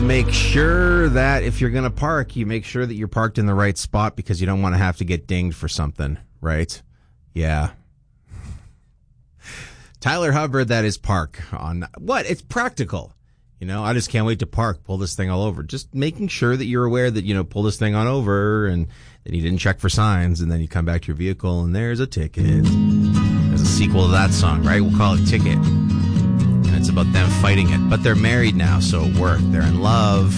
make sure that if you're going to park, you make sure that you're parked in the right spot because you don't want to have to get dinged for something, right? Yeah. Tyler Hubbard, that is park on what? It's practical. I just can't wait to park, pull this thing all over. Just making sure that you're aware that, pull this thing on over and that you didn't check for signs, and then you come back to your vehicle and there's a ticket. There's a sequel to that song, right? We'll call it Ticket. And it's about them fighting it. But they're married now, so it worked. They're in love.